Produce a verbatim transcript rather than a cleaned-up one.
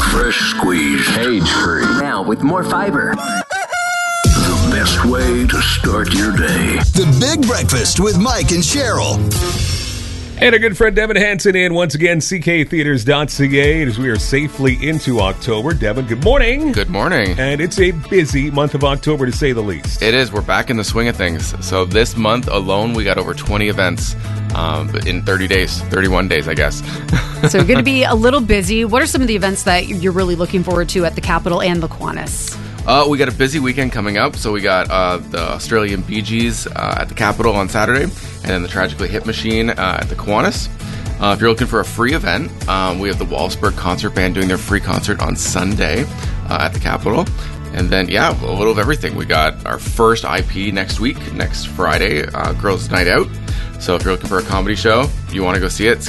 fresh squeezed, cage-free, now with more fiber. The best way to start your day. The Big Breakfast with Mike and Cheryl. And our good friend Devin Hansen in once again, c k theaters dot c a, as we are safely into October. Devin, good morning. Good morning. And it's a busy month of October, to say the least. It is. We're back in the swing of things. So this month alone, we got over twenty events um, in thirty days, thirty-one days, I guess. So you're going to be a little busy. What are some of the events that you're really looking forward to at the Capitol and the Kiwanis? Uh, we got a busy weekend coming up. So we got uh, the Australian Bee Gees uh, at the Capitol on Saturday, and then the Tragically Hip Machine uh, at the Kiwanis. Uh, if you're looking for a free event, um, we have the Wallsburg Concert Band doing their free concert on Sunday uh, at the Capitol. And then, yeah, a little of everything. We got our first I P next week, next Friday, uh, Girls Night Out. So if you're looking for a comedy show, you want to go see it,